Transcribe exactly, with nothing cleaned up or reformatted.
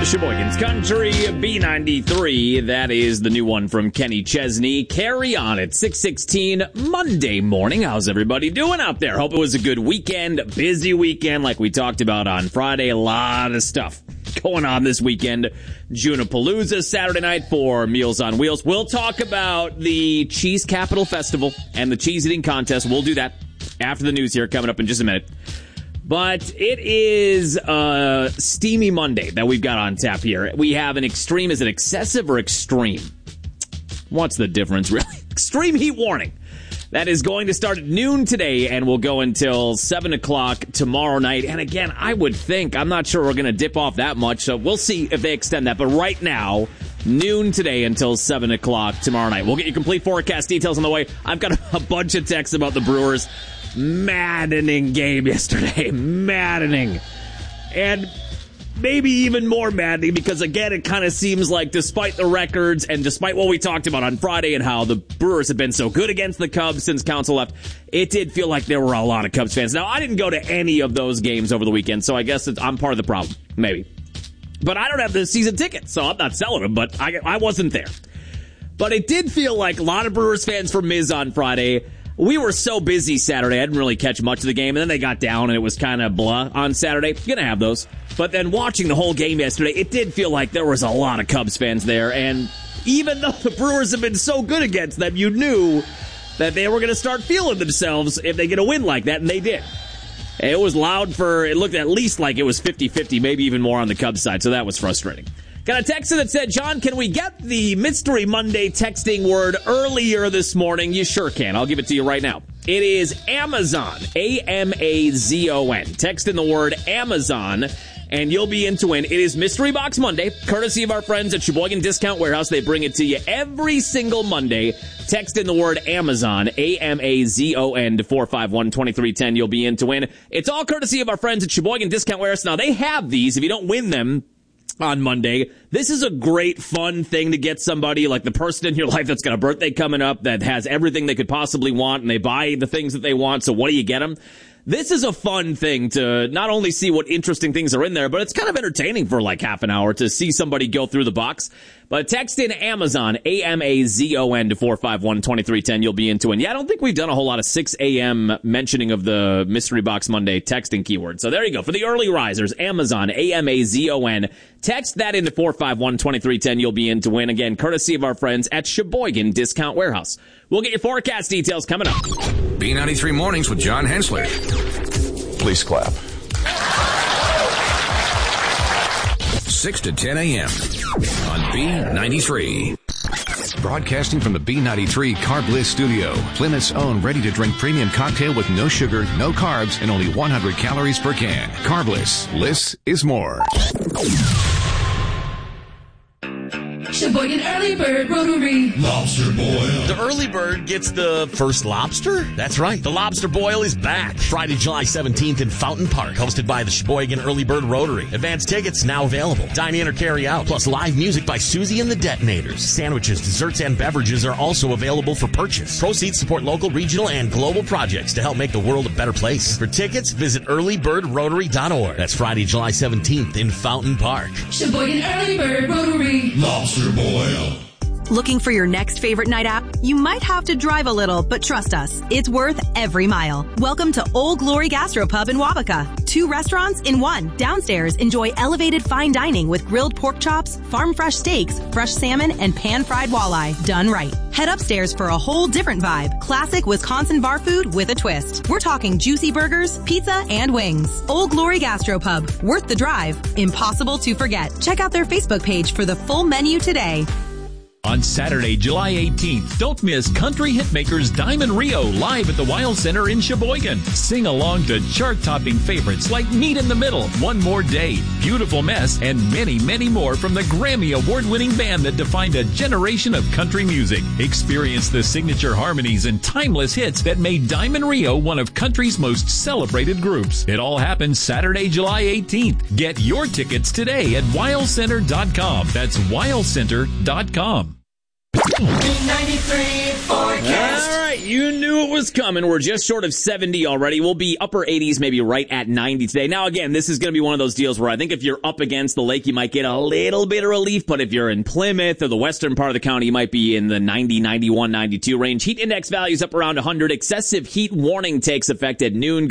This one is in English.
Sheboygan's Country, B ninety-three. That is the new one from Kenny Chesney. Carry on at six sixteen Monday morning. How's everybody doing out there? Hope it was a good weekend, busy weekend like we talked about on Friday. A lot of stuff going on this weekend. Junipalooza Saturday night for Meals on Wheels. We'll talk about the Cheese Capital Festival and the cheese eating contest. We'll do that after the news here coming up in just a minute. But it is a steamy Monday that we've got on tap here. We have an extreme. Is it excessive or extreme? What's the difference, really? Extreme heat warning. That is going to start at noon today and will go until seven o'clock tomorrow night. And again, I would think, I'm not sure we're going to dip off that much, so we'll see if they extend that. But right now, noon today until seven o'clock tomorrow night. We'll get you complete forecast details on the way. I've got a bunch of texts about the Brewers. Maddening game yesterday. Maddening. And maybe even more maddening because, again, it kind of seems like despite the records and despite what we talked about on Friday and how the Brewers have been so good against the Cubs since Counsell left, it did feel like there were a lot of Cubs fans. Now, I didn't go to any of those games over the weekend, so I guess it's, I'm part of the problem. Maybe. But I don't have the season ticket, so I'm not selling them, but I, I wasn't there. But it did feel like a lot of Brewers fans for Miz on Friday. We were so busy Saturday, I didn't really catch much of the game, and then they got down, and it was kind of blah on Saturday. You're going to have those. But then watching the whole game yesterday, it did feel like there was a lot of Cubs fans there, and even though the Brewers have been so good against them, you knew that they were going to start feeling themselves if they get a win like that, and they did. It was loud for, it looked at least like it was fifty-fifty, maybe even more on the Cubs side, so that was frustrating. Got a texter that said, John, can we get the Mystery Monday texting word earlier this morning? You sure can. I'll give it to you right now. It is Amazon, A M A Z O N. Text in the word Amazon, and you'll be in to win. It is Mystery Box Monday, courtesy of our friends at Sheboygan Discount Warehouse. They bring it to you every single Monday. Text in the word Amazon, A M A Z O N, to four five one, two three one zero. You'll be in to win. It's all courtesy of our friends at Sheboygan Discount Warehouse. Now, they have these. If you don't win them on Monday, this is a great, fun thing to get somebody, like the person in your life that's got a birthday coming up that has everything they could possibly want, and they buy the things that they want, so what do you get them? This is a fun thing to not only see what interesting things are in there, but it's kind of entertaining for like half an hour to see somebody go through the box. But text in Amazon, A M A Z O N, to four five one, two three one zero. You'll be into it. Yeah, I don't think we've done a whole lot of six a.m. mentioning of the Mystery Box Monday texting keyword. So there you go. For the early risers, Amazon, A M A Z O N. Text that into four five one, two three one zero. You'll be in to win. Again, courtesy of our friends at Sheboygan Discount Warehouse. We'll get your forecast details coming up. B ninety-three Mornings with John Hensler. Please clap. six to ten a.m. on B ninety-three. Broadcasting from the B ninety-three Carb Bliss studio, Plymouth's own ready-to-drink premium cocktail with no sugar, no carbs, and only one hundred calories per can. Carb Bliss. Bliss is more. Sheboygan Early Bird Rotary. Lobster boil. The Early Bird gets the first lobster? That's right. The Lobster Boil is back. Friday, July seventeenth in Fountain Park, hosted by the Sheboygan Early Bird Rotary. Advanced tickets now available. Dine in or carry out, plus live music by Susie and the Detonators. Sandwiches, desserts, and beverages are also available for purchase. Proceeds support local, regional, and global projects to help make the world a better place. For tickets, visit early bird rotary dot org. That's Friday, July seventeenth in Fountain Park. Sheboygan Early Bird Rotary. Lobster boil. Looking for your next favorite night out? You might have to drive a little, but trust us, it's worth every mile. Welcome to Old Glory Gastropub in Wabaca. Two restaurants in one. Downstairs, enjoy elevated fine dining with grilled pork chops, farm fresh steaks, fresh salmon, and pan-fried walleye. Done right. Head upstairs for a whole different vibe. Classic Wisconsin bar food with a twist. We're talking juicy burgers, pizza, and wings. Old Glory Gastropub. Worth the drive. Impossible to forget. Check out their Facebook page for the full menu today. On Saturday, July eighteenth, don't miss country hitmakers Diamond Rio live at the Wild Center in Sheboygan. Sing along to chart-topping favorites like Meet in the Middle, One More Day, Beautiful Mess, and many, many more from the Grammy Award-winning band that defined a generation of country music. Experience the signature harmonies and timeless hits that made Diamond Rio one of country's most celebrated groups. It all happens Saturday, July eighteenth. Get your tickets today at wild center dot com. That's wild center dot com. ninety-three forecast. All right, you knew it was coming. We're just short of seventy already. We'll be upper eighties, maybe right at ninety today. Now, again, this is going to be one of those deals where I think if you're up against the lake, you might get a little bit of relief. But if you're in Plymouth or the western part of the county, you might be in the ninety, ninety-one, ninety-two range. Heat index values up around one hundred. Excessive heat warning takes effect at noon.